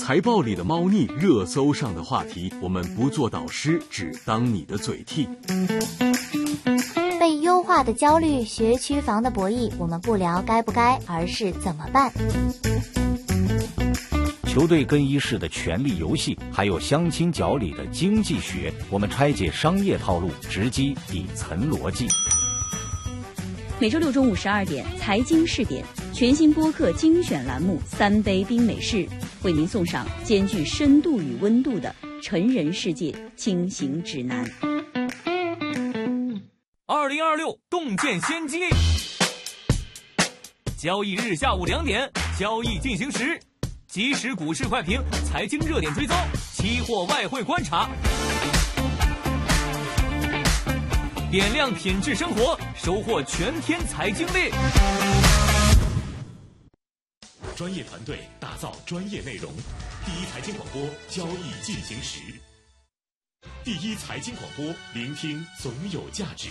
财报里的猫腻，热搜上的话题，我们不做导师，只当你的嘴替。 被优化的焦虑，学区房的博弈，我们不聊该不该，而是怎么办。 球队更衣室的权力游戏，还有相亲角里的经济学，我们拆解商业套路，直击底层逻辑。 每周六中午12点，财经试点全新播客精选栏目《三杯冰美式》，为您送上兼具深度与温度的成人世界轻行指南。 2026洞见先机，交易日下午2点，交易进行时，即时股市快评，财经热点追踪，期货外汇观察，点亮品质生活，收获全天财经力。 专业团队打造专业内容，第一财经广播，交易进行时。第一财经广播，聆听总有价值。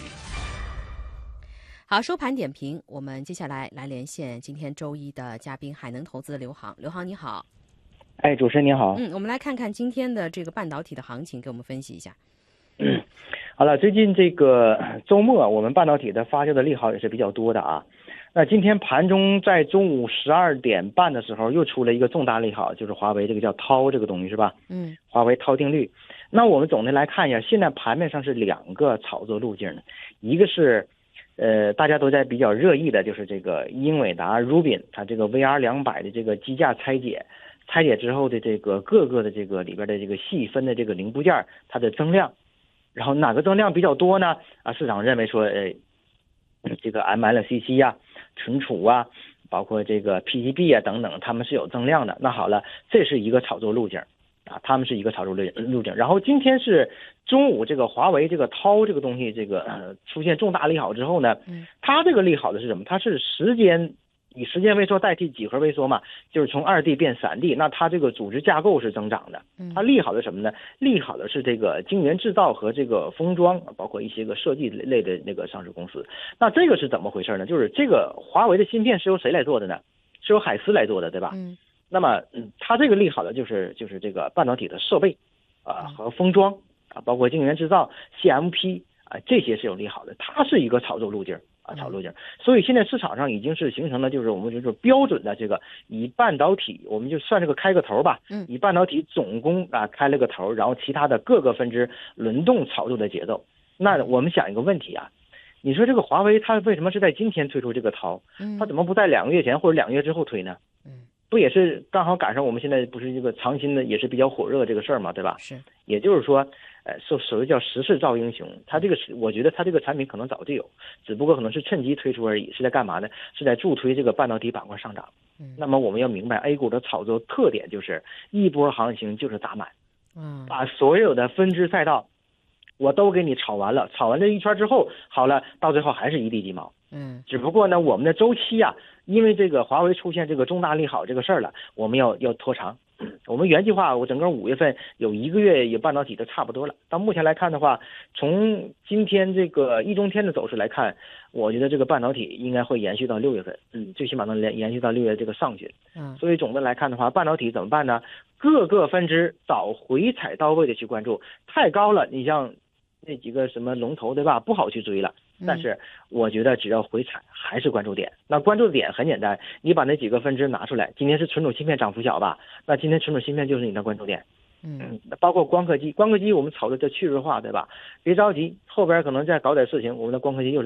好，收盘点评，我们接下来连线今天周一的嘉宾，海能投资的刘航。刘航你好。 主持人你好。 我们来看看今天的这个半导体的行情，给我们分析一下。 好了，最近这个周末我们半导体的发酵的利好也是比较多的啊。那今天盘中在中午12点半的时候又出了一个重大利好，就是华为这个叫涛这个东西是吧？华为涛定律。那我们总的来看一下，现在盘面上是2个炒作路径，一个是大家都在比较热议的，就是这个英伟达 Rubin 它这个 VR200的这个机架拆解之后的这个各个的这个里边的这个细分的这个零部件它的增量，然后哪个增量比较多呢？市场认为说这个 MLCC 啊、存储啊，包括这个 PCB 啊等等，它们是有增量的。那好了，这是一个炒作路径啊，他们是一个炒作路径。然后今天是中午这个华为这个涛这个东西这个出现重大利好之后呢，它这个利好的是什么？它是以时间微缩代替几何微缩嘛，就是从2D 变3D， 那它这个组织架构是增长的。它利好的什么呢？利好的是这个晶圆制造和这个封装，包括一些个设计类的那个上市公司。那这个是怎么回事呢？就是这个华为的芯片是由谁来做的呢？是由海思来做的，对吧？那么它这个利好的就是这个半导体的设备和封装包括晶圆制造 CMP 这些是有利好的，它是一个炒作路径。所以现在市场上已经是形成了，就是我们就是标准的这个以半导体，我们就算这个开个头吧，以半导体总攻开了个头，然后其他的各个分支轮动炒作的节奏。那我们想一个问题啊，你说这个华为它为什么是在今天推出这个涛？它怎么不在2个月前或者2个月之后推呢？不也是刚好赶上我们现在不是这个长芯的也是比较火热这个事儿嘛，对吧？是，也就是说，所谓叫时势造英雄，它这个我觉得它这个产品可能早就有，只不过可能是趁机推出而已。是在干嘛呢？是在助推这个半导体板块上涨。那么我们要明白 A 股的炒作特点就是一波行情就是打满，把所有的分支赛道我都给你炒完了，炒完这一圈之后，好了，到最后还是一地鸡毛。只不过呢，我们的周期啊，因为这个华为出现这个重大利好这个事儿了，我们要拖长。我们原计划，我整个5月份有1个月有半导体都差不多了。到目前来看的话，从今天这个一中天的走势来看，我觉得这个半导体应该会延续到6月份，最起码能延续到6月这个上旬。所以总的来看的话，半导体怎么办呢？各个分支找回踩到位的去关注，太高了，你像那几个什么龙头对吧，不好去追了。但是我觉得只要回踩还是关注点。那关注的点很简单，你把那几个分支拿出来，今天是存储芯片涨幅小吧，那今天存储芯片就是你的关注点。包括光刻机我们炒的叫去日化对吧，别着急，后边可能再搞点事情，我们的光刻机又是